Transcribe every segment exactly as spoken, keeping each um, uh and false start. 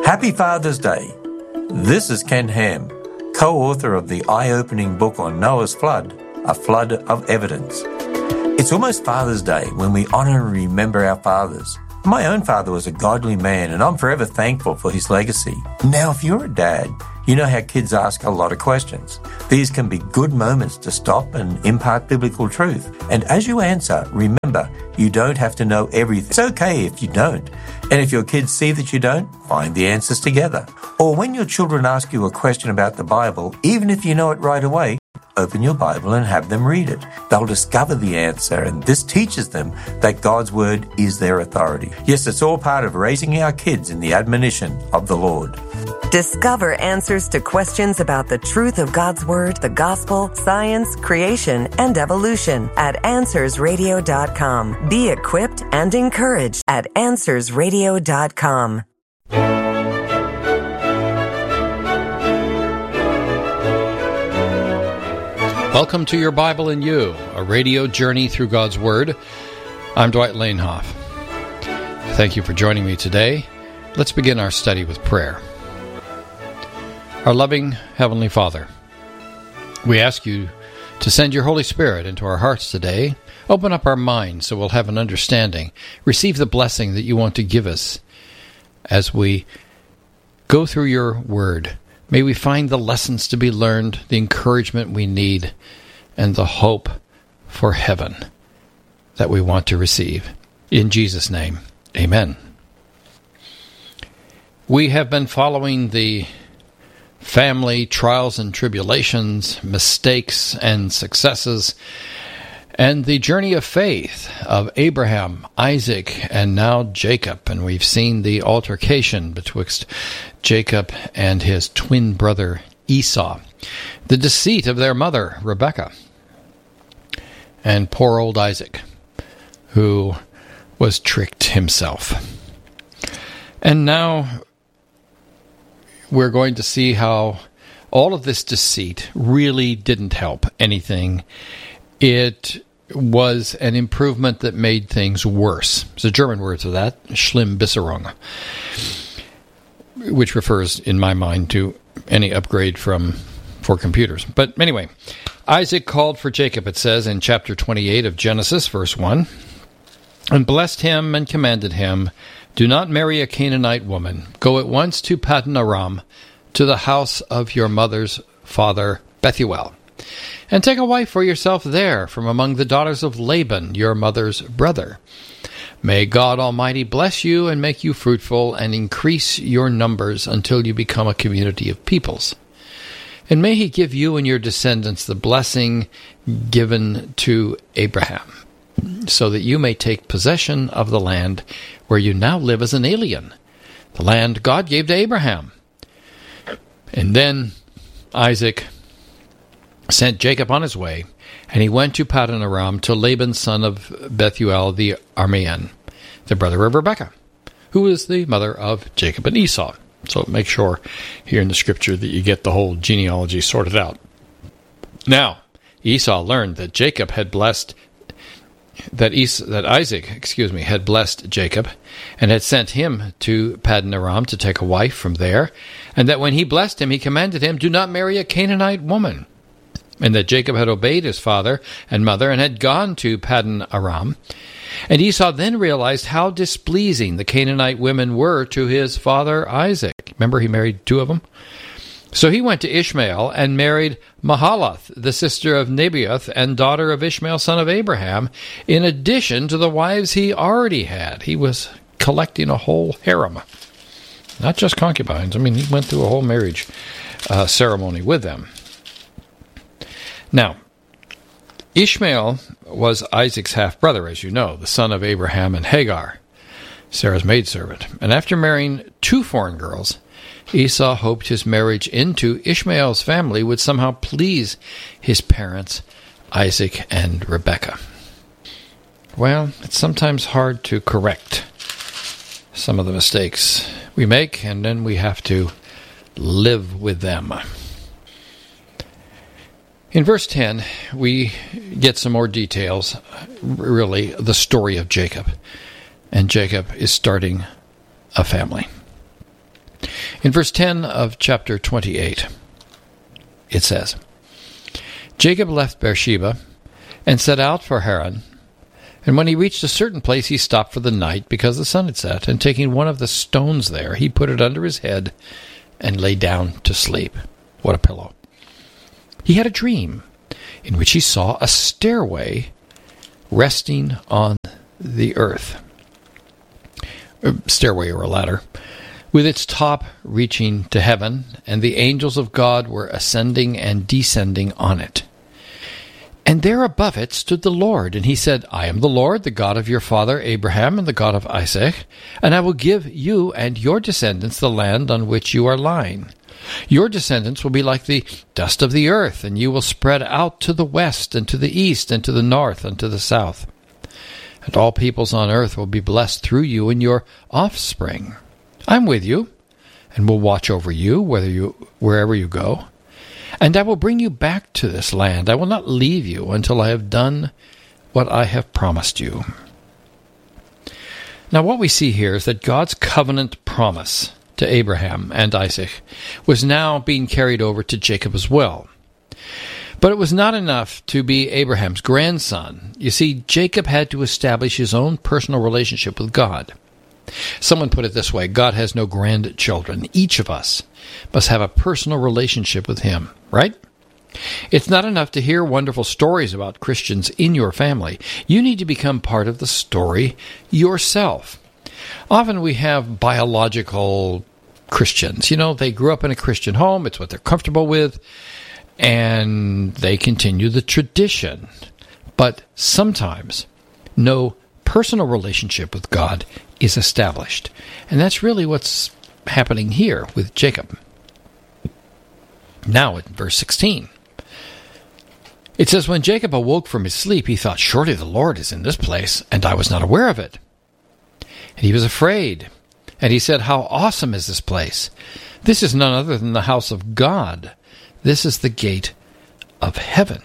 Happy Father's Day. This is Ken Ham, co-author of the eye-opening book on Noah's flood, A Flood of Evidence. It's almost Father's Day when we honour and remember our fathers. My own father was a godly man, and I'm forever thankful for his legacy. Now, if you're a dad, you know how kids ask a lot of questions. These can be good moments to stop and impart biblical truth. And as you answer, remember, you don't have to know everything. It's okay if you don't. And if your kids see that you don't, find the answers together. Or when your children ask you a question about the Bible, even if you know it right away, open your Bible and have them read it. They'll discover the answer, and this teaches them that God's Word is their authority. Yes, it's all part of raising our kids in the admonition of the Lord. Discover answers to questions about the truth of God's Word, the Gospel, science, creation, and evolution at answers radio dot com. Be equipped and encouraged at answers radio dot com. Welcome to Your Bible and You, a radio journey through God's Word. I'm Dwight Lanehoff. Thank you for joining me today. Let's begin our study with prayer. Our loving Heavenly Father, we ask you to send your Holy Spirit into our hearts today. Open up our minds so we'll have an understanding. Receive the blessing that you want to give us as we go through your Word. May we find the lessons to be learned, the encouragement we need, and the hope for heaven that we want to receive. In Jesus' name, amen. We have been following the family trials and tribulations, mistakes and successes, and the journey of faith of Abraham, Isaac, and now Jacob. And we've seen the altercation betwixt Jacob and his twin brother Esau, the deceit of their mother Rebekah, and poor old Isaac, who was tricked himself. And now we're going to see how all of this deceit really didn't help anything. It was an improvement that made things worse. It's a German word for that, Schlimmbesserung, which refers, in my mind, to any upgrade from for computers. But anyway, Isaac called for Jacob, it says in chapter twenty-eight of Genesis, verse one, and blessed him and commanded him, do not marry a Canaanite woman. Go at once to Paddan Aram, to the house of your mother's father Bethuel, and take a wife for yourself there from among the daughters of Laban, your mother's brother. May God Almighty bless you and make you fruitful and increase your numbers until you become a community of peoples. And may he give you and your descendants the blessing given to Abraham, so that you may take possession of the land where you now live as an alien, the land God gave to Abraham. And then Isaac sent Jacob on his way, and he went to Paddan Aram to Laban, son of Bethuel the Aramean, the brother of Rebekah, who is the mother of Jacob and Esau. So make sure here in the scripture that you get the whole genealogy sorted out. Now, Esau learned that Jacob had blessed that Esau, that Isaac, excuse me, had blessed Jacob and had sent him to Paddan Aram to take a wife from there, and that when he blessed him, he commanded him, do not marry a Canaanite woman. And that Jacob had obeyed his father and mother and had gone to Paddan Aram. And Esau then realized how displeasing the Canaanite women were to his father Isaac. Remember, he married two of them? So he went to Ishmael and married Mahalath, the sister of Nebaioth and daughter of Ishmael, son of Abraham, in addition to the wives he already had. He was collecting a whole harem. Not just concubines. I mean, he went through a whole marriage uh, ceremony with them. Now, Ishmael was Isaac's half-brother, as you know, the son of Abraham and Hagar, Sarah's maidservant. And after marrying two foreign girls, Esau hoped his marriage into Ishmael's family would somehow please his parents, Isaac and Rebekah. Well, it's sometimes hard to correct some of the mistakes we make, and then we have to live with them. In verse ten, we get some more details, really, the story of Jacob. And Jacob is starting a family. In verse ten of chapter twenty-eight, it says, Jacob left Beersheba and set out for Haran. And when he reached a certain place, he stopped for the night because the sun had set. And taking one of the stones there, he put it under his head and lay down to sleep. What a pillow. He had a dream in which he saw a stairway resting on the earth. A stairway or a ladder, with its top reaching to heaven, and the angels of God were ascending and descending on it. And there above it stood the Lord, and he said, I am the Lord, the God of your father Abraham, and the God of Isaac, and I will give you and your descendants the land on which you are lying. Your descendants will be like the dust of the earth, and you will spread out to the west, and to the east, and to the north, and to the south. And all peoples on earth will be blessed through you and your offspring. I'm with you, and will watch over you, whether you wherever you go. And I will bring you back to this land. I will not leave you until I have done what I have promised you. Now what we see here is that God's covenant promise to Abraham and Isaac was now being carried over to Jacob as well. But it was not enough to be Abraham's grandson. You see, Jacob had to establish his own personal relationship with God. Someone put it this way, God has no grandchildren. Each of us must have a personal relationship with him, right? It's not enough to hear wonderful stories about Christians in your family. You need to become part of the story yourself. Often we have biological Christians. You know, they grew up in a Christian home. It's what they're comfortable with. And they continue the tradition. But sometimes no personal relationship with God is established. And that's really what's happening here with Jacob. Now in verse sixteen, it says, when Jacob awoke from his sleep, he thought, surely the Lord is in this place, and I was not aware of it. And he was afraid. And he said, how awesome is this place? This is none other than the house of God. This is the gate of heaven.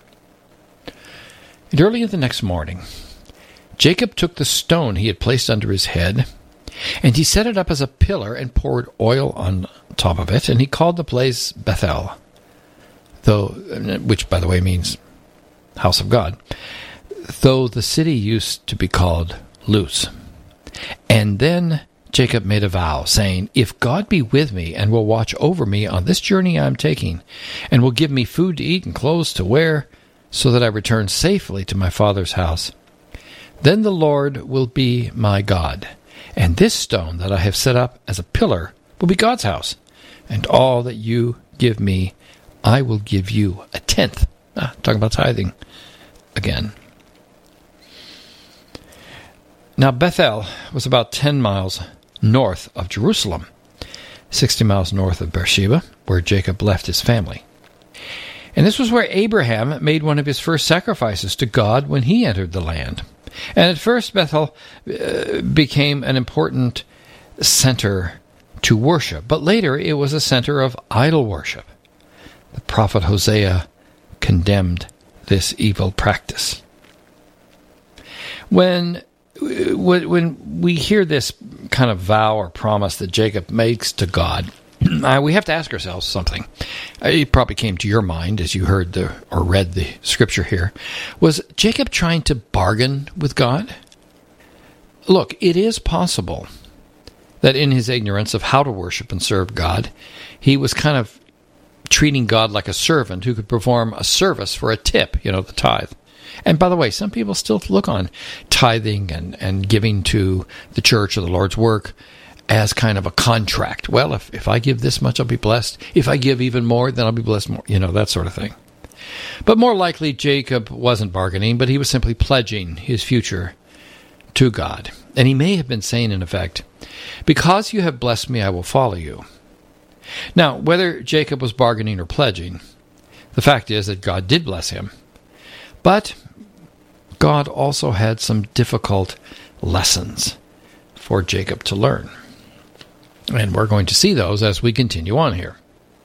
And early the next morning, Jacob took the stone he had placed under his head, and he set it up as a pillar and poured oil on top of it, and he called the place Bethel, though, which, by the way, means house of God, though the city used to be called Luz. And then Jacob made a vow, saying, if God be with me and will watch over me on this journey I am taking, and will give me food to eat and clothes to wear, so that I return safely to my father's house, then the Lord will be my God, and this stone that I have set up as a pillar will be God's house, and all that you give me, I will give you a tenth. Ah, talking about tithing again. Now Bethel was about ten miles north of Jerusalem, sixty miles north of Beersheba, where Jacob left his family. And this was where Abraham made one of his first sacrifices to God when he entered the land. And at first, Bethel uh, became an important center to worship, but later it was a center of idol worship. The prophet Hosea condemned this evil practice. When, when we hear this kind of vow or promise that Jacob makes to God, Uh, we have to ask ourselves something. Uh, it probably came to your mind as you heard the or read the scripture here. Was Jacob trying to bargain with God? Look, it is possible that in his ignorance of how to worship and serve God, he was kind of treating God like a servant who could perform a service for a tip, you know, the tithe. And by the way, some people still look on tithing and, and giving to the church or the Lord's work as kind of a contract. Well, if, if I give this much, I'll be blessed. If I give even more, then I'll be blessed more. You know, that sort of thing. But more likely, Jacob wasn't bargaining, but he was simply pledging his future to God. And he may have been saying, in effect, because you have blessed me, I will follow you. Now, whether Jacob was bargaining or pledging, the fact is that God did bless him. But God also had some difficult lessons for Jacob to learn. And we're going to see those as we continue on here.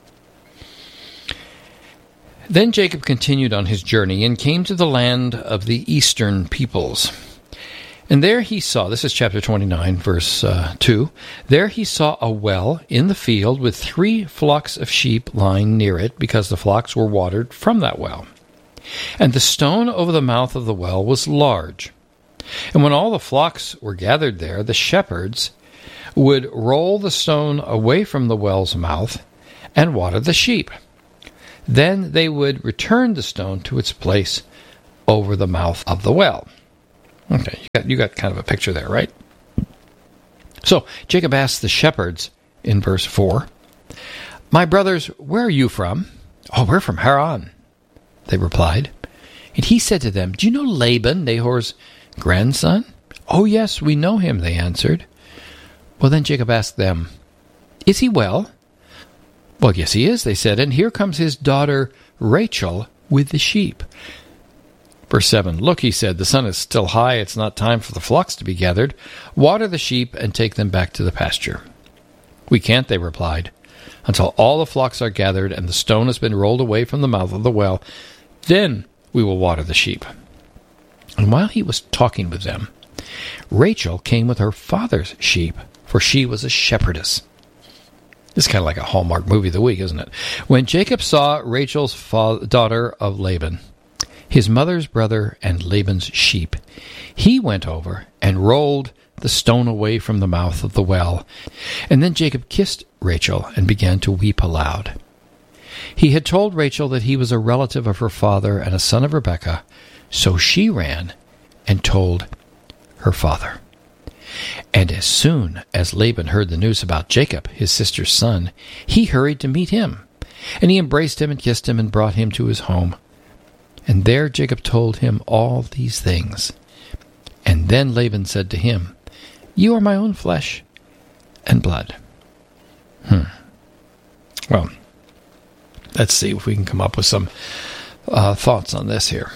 Then Jacob continued on his journey and came to the land of the eastern peoples. And there he saw, this is chapter twenty-nine, verse uh, two, there he saw a well in the field with three flocks of sheep lying near it, because the flocks were watered from that well. And the stone over the mouth of the well was large. And when all the flocks were gathered there, the shepherds would roll the stone away from the well's mouth and water the sheep. Then they would return the stone to its place over the mouth of the well. Okay, you got, you got kind of a picture there, right? So Jacob asked the shepherds in verse four, "My brothers, where are you from?" "Oh, we're from Haran," they replied. And he said to them, "Do you know Laban, Nahor's grandson?" "Oh, yes, we know him," they answered. Well, then Jacob asked them, "Is he well?" "Well, yes, he is," they said, "and here comes his daughter Rachel with the sheep." Verse seven, "Look," he said, "the sun is still high. It's not time for the flocks to be gathered. Water the sheep and take them back to the pasture." "We can't," they replied, "until all the flocks are gathered and the stone has been rolled away from the mouth of the well. Then we will water the sheep." And while he was talking with them, Rachel came with her father's sheep, for she was a shepherdess. This is kind of like a Hallmark movie of the week, isn't it? When Jacob saw Rachel's fa- daughter of Laban, his mother's brother, and Laban's sheep, he went over and rolled the stone away from the mouth of the well. And then Jacob kissed Rachel and began to weep aloud. He had told Rachel that he was a relative of her father and a son of Rebekah, so she ran and told her father. And as soon as Laban heard the news about Jacob, his sister's son, he hurried to meet him. And he embraced him and kissed him and brought him to his home. And there Jacob told him all these things. And then Laban said to him, "You are my own flesh and blood." Hmm. Well, let's see if we can come up with some uh, thoughts on this here.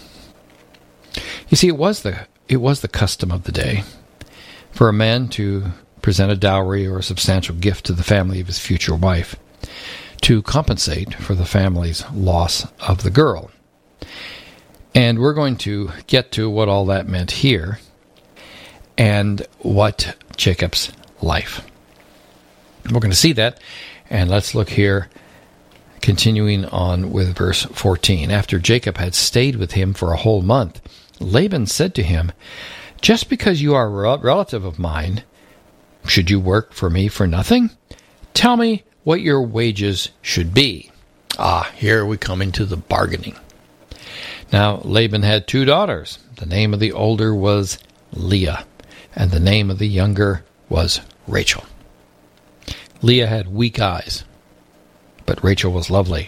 You see, it was the it was the custom of the day for a man to present a dowry or a substantial gift to the family of his future wife to compensate for the family's loss of the girl. And we're going to get to what all that meant here and what Jacob's life. We're going to see that, and let's look here, continuing on with verse fourteen. After Jacob had stayed with him for a whole month, Laban said to him, "Just because you are a relative of mine, should you work for me for nothing? Tell me what your wages should be." Ah, here we come into the bargaining. Now, Laban had two daughters. The name of the older was Leah, and the name of the younger was Rachel. Leah had weak eyes, but Rachel was lovely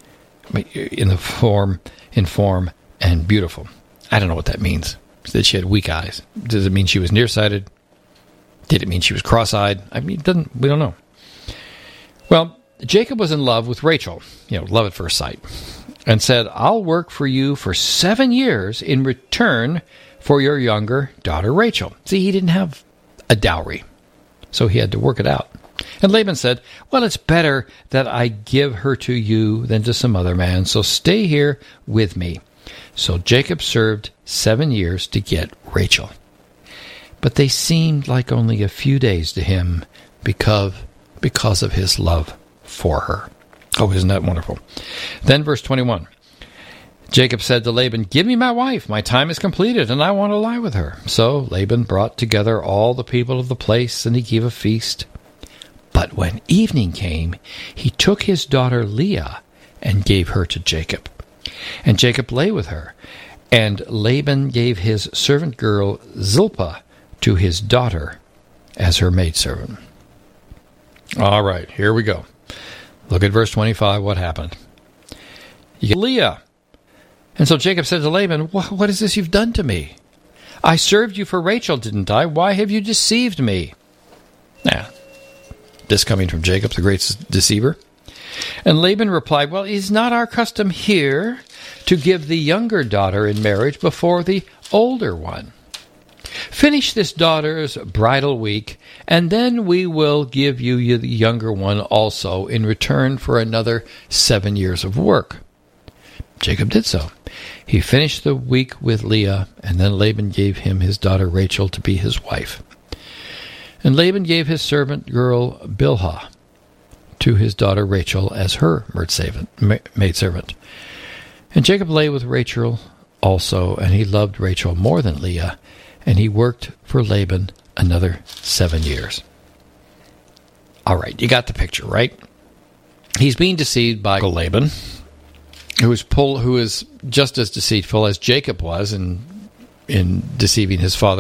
in the form, in form, and beautiful. I don't know what that means. That she had weak eyes. Does it mean she was nearsighted? Did it mean she was cross-eyed? I mean, it doesn't. We don't know. Well, Jacob was in love with Rachel, you know, love at first sight, and said, "I'll work for you for seven years in return for your younger daughter Rachel." See, he didn't have a dowry, so he had to work it out. And Laban said, "Well, it's better that I give her to you than to some other man, so stay here with me." So Jacob served seven years to get Rachel. But they seemed like only a few days to him because, because of his love for her. Oh, isn't that wonderful? Then verse twenty-one. Jacob said to Laban, "Give me my wife. My time is completed, and I want to lie with her." So Laban brought together all the people of the place, and he gave a feast. But when evening came, he took his daughter Leah and gave her to Jacob. And Jacob lay with her, and Laban gave his servant girl Zilpah to his daughter as her maidservant. All right, here we go. Look at verse twenty-five, what happened. You get Leah. And so Jacob said to Laban, "What is this you've done to me? I served you for Rachel, didn't I? Why have you deceived me?" Now, this coming from Jacob, the great deceiver. And Laban replied, "Well, it is not our custom here to give the younger daughter in marriage before the older one. Finish this daughter's bridal week, and then we will give you the younger one also in return for another seven years of work." Jacob did so. He finished the week with Leah, and then Laban gave him his daughter Rachel to be his wife. And Laban gave his servant girl Bilhah to his daughter Rachel as her maidservant. And Jacob lay with Rachel also, and he loved Rachel more than Leah, and he worked for Laban another seven years. All right, you got the picture, right? He's being deceived by Laban, who is pull, who is just as deceitful as Jacob was in in deceiving his father